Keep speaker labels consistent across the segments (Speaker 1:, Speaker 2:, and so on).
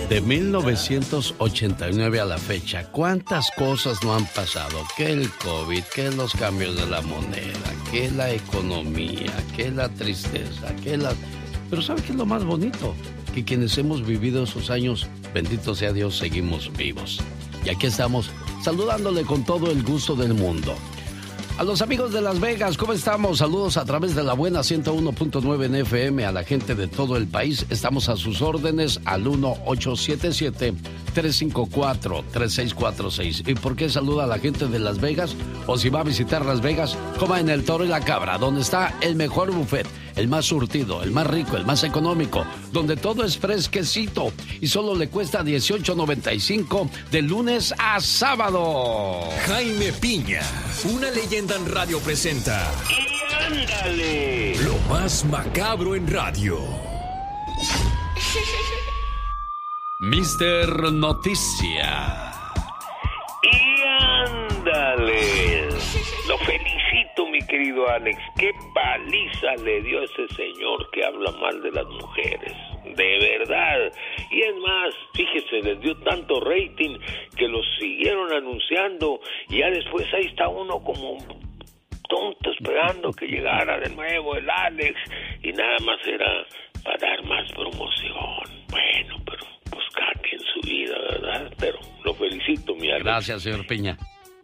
Speaker 1: De 1989 a la fecha, ¿cuántas cosas no han pasado? Que el COVID, que los cambios de la moneda, que la economía, que la tristeza, que la... Pero ¿sabe qué es lo más bonito? Que quienes hemos vivido esos años, bendito sea Dios, seguimos vivos. Y aquí estamos, saludándole con todo el gusto del mundo. A los amigos de Las Vegas, ¿cómo estamos? Saludos a través de la buena 101.9 en FM a la gente de todo el país. Estamos a sus órdenes al 1-877-354-3646. ¿Y por qué saluda a la gente de Las Vegas? O si va a visitar Las Vegas, coma en el Toro y la Cabra, donde está el mejor buffet, el más surtido, el más rico, el más económico, donde todo es fresquecito y solo le cuesta $18.95 de lunes a sábado.
Speaker 2: Jaime Piña, una leyenda en radio presenta.
Speaker 3: ¡Y ándale!
Speaker 2: Lo más macabro en radio.
Speaker 1: Mister Noticia.
Speaker 3: ¡Y ándale! Lo felicito, mi querido Alex. ¡Qué paliza le dio a ese señor que habla mal de las mujeres! De verdad. Y es más, fíjese, les dio tanto rating que los siguieron anunciando y ya después ahí está uno como tonto esperando que llegara de nuevo el Alex y nada más era para dar más promoción. Bueno, pero pues cada quien su vida, ¿verdad? Pero lo felicito, mi Alex.
Speaker 1: Gracias, señor Piña.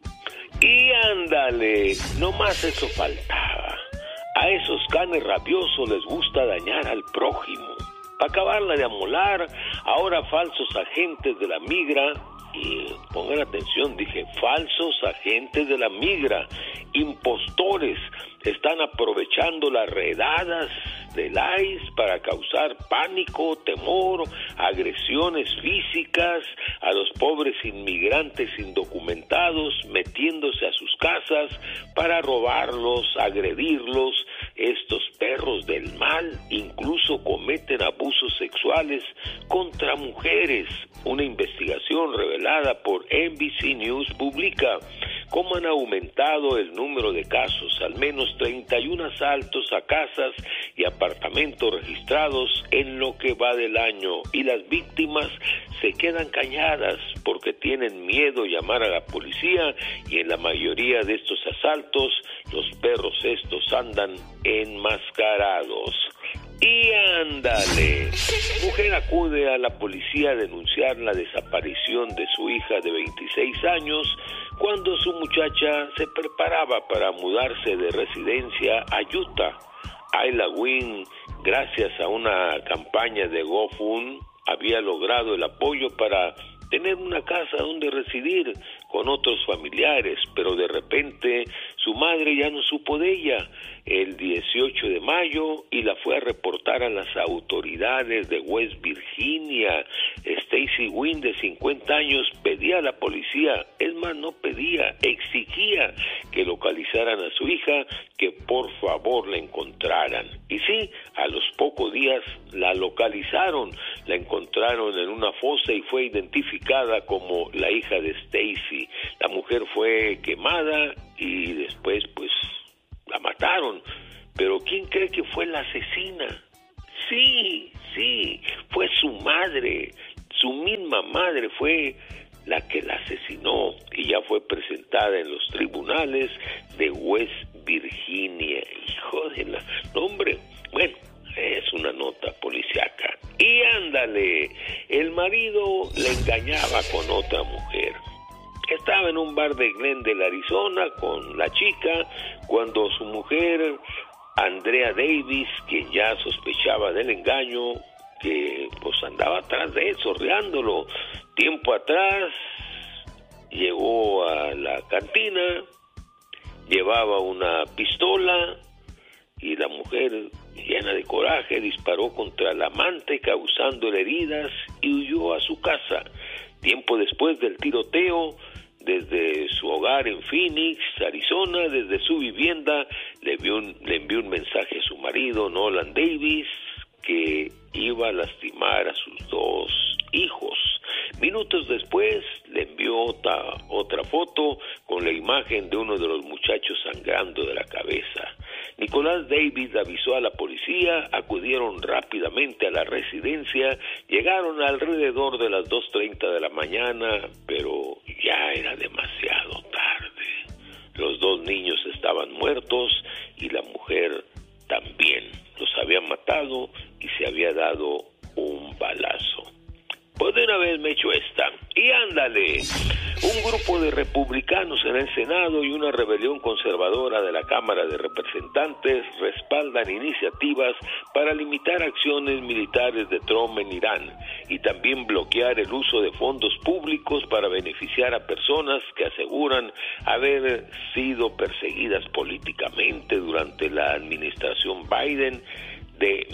Speaker 3: Y ándale, no más eso faltaba. A esos canes rabiosos les gusta dañar al prójimo. Para acabarla de amolar, ahora falsos agentes de la migra, y pongan atención, dije, falsos agentes de la migra, impostores, están aprovechando las redadas del ICE para causar pánico, temor, agresiones físicas a los pobres inmigrantes indocumentados, metiéndose a sus casas para robarlos, agredirlos. Estos perros del mal incluso cometen abusos sexuales contra mujeres. Una investigación revelada por NBC News publica cómo han aumentado el número de casos, al menos 31 asaltos a casas y apartamentos registrados en lo que va del año, y las víctimas se quedan calladas porque tienen miedo a llamar a la policía, y en la mayoría de estos asaltos los perros estos andan enmascarados. Y ándale, mujer acude a la policía a denunciar la desaparición de su hija de 26 años cuando su muchacha se preparaba para mudarse de residencia a Utah. Ayla Wynn, gracias a una campaña de GoFund, había logrado el apoyo para tener una casa donde residir con otros familiares, pero de repente su madre ya no supo de ella el 18 de mayo y la fue a reportar a las autoridades de West Virginia. Stacy Wynn, de 50 años, pedía a la policía, es más, no pedía, exigía que localizaran a su hija, que por favor la encontraran. Y sí, a los pocos días la localizaron, la encontraron en una fosa y fue identificada como la hija de Stacy. La mujer fue quemada y después pues la mataron. Pero ¿quién cree que fue la asesina? Sí, fue su madre, su misma madre fue la que la asesinó y ya fue presentada en los tribunales de West Virginia. Hijo de la... No, hombre, bueno, es una nota policíaca. Y ándale, el marido le engañaba con otra mujer. Estaba en un bar de Glendale, Arizona, con la chica, cuando su mujer, Andrea Davis, quien ya sospechaba del engaño, que pues andaba atrás de él, sorreándolo. Tiempo atrás, llegó a la cantina, llevaba una pistola, y la mujer, llena de coraje, disparó contra la amante, causándole heridas, y huyó a su casa. Tiempo después del tiroteo, desde su hogar en Phoenix, Arizona, desde su vivienda, le envió un mensaje a su marido, Nolan Davis, que iba a lastimar a sus dos hijos. Minutos después le envió otra foto con la imagen de uno de los muchachos sangrando de la cabeza. Nicolás Davis avisó a la policía policía acudieron rápidamente a la residencia, llegaron alrededor de las 2:30 de la mañana, pero ya era demasiado tarde. Los 2 niños estaban muertos y la mujer también. Los había matado y se había dado un balazo. Pues de una vez me echo esta. Y ándale, un grupo de republicanos en el Senado y una rebelión conservadora de la Cámara de Representantes respaldan iniciativas para limitar acciones militares de Trump en Irán y también bloquear el uso de fondos públicos para beneficiar a personas que aseguran haber sido perseguidas políticamente durante la administración Biden, de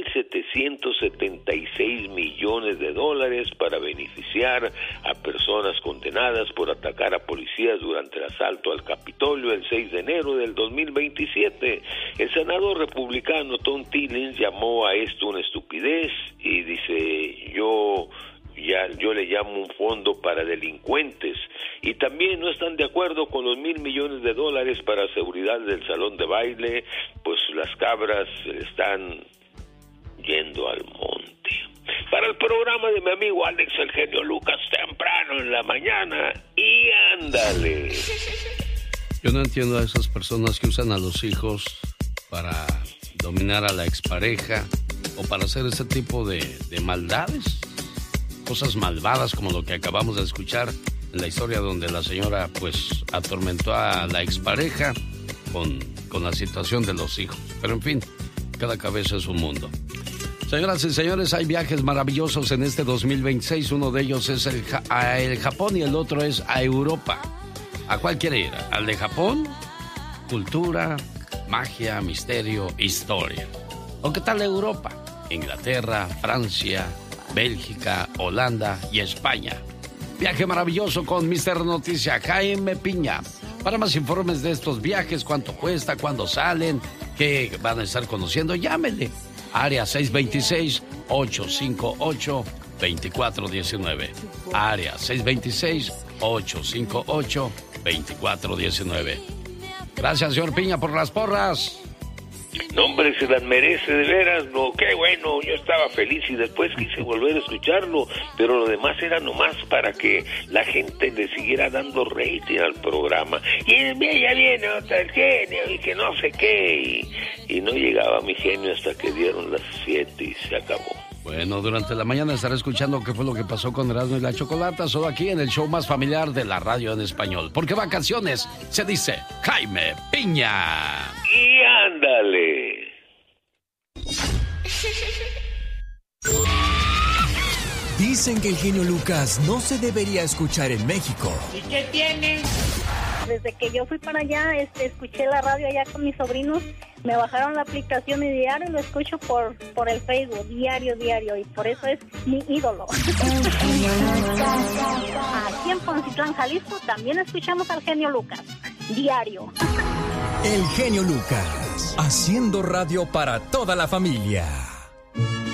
Speaker 3: $1,776 millones para beneficiar a personas condenadas por atacar a policías durante el asalto al Capitolio el 6 de enero del 2027. El senador republicano Tom Tillis llamó a esto una estupidez y dice, yo le llamo un fondo para delincuentes, y también no están de acuerdo con los $1,000 millones para seguridad del salón de baile, pues las cabras están yendo al monte. Para el programa de mi amigo Alex el genio Lucas, temprano en la mañana, y ándale.
Speaker 1: Yo no entiendo a esas personas que usan a los hijos para dominar a la expareja o para hacer ese tipo de maldades. Cosas malvadas como lo que acabamos de escuchar en la historia donde la señora pues atormentó a la expareja con la situación de los hijos. Pero en fin, cada cabeza es un mundo. Señoras y señores, hay viajes maravillosos en este 2026. Uno de ellos es el Japón y el otro es a Europa. ¿A cuál quiere ir? ¿Al de Japón? Cultura, magia, misterio, historia. ¿O qué tal Europa? Inglaterra, Francia, Bélgica, Holanda y España. Viaje maravilloso con Mr. Noticia Jaime Piña. Para más informes de estos viajes, cuánto cuesta, cuándo salen, qué van a estar conociendo, llámenle. Área 626-858-2419. Área 626-858-2419. Gracias, señor Piña, por las porras.
Speaker 3: No, hombre, se las merece, de veras, no, qué bueno, yo estaba feliz y después quise volver a escucharlo, pero lo demás era nomás para que la gente le siguiera dando rating al programa. Y ya viene otra, el genio, y que no sé qué, y no llegaba mi genio hasta que dieron las 7 y se acabó.
Speaker 1: Bueno, durante la mañana estaré escuchando qué fue lo que pasó con Erasmo y la Chocolata, solo aquí en el show más familiar de la radio en español. Porque vacaciones se dice Jaime Piña.
Speaker 3: Y ándale.
Speaker 2: Dicen que el genio Lucas no se debería escuchar en México.
Speaker 4: ¿Y qué tiene?
Speaker 5: Desde que yo fui para allá, escuché la radio allá con mis sobrinos, me bajaron la aplicación y diario lo escucho por el Facebook, diario, y por eso es mi ídolo. Aquí en Poncitlán, Jalisco, también escuchamos al genio Lucas, diario.
Speaker 2: El genio Lucas, haciendo radio para toda la familia.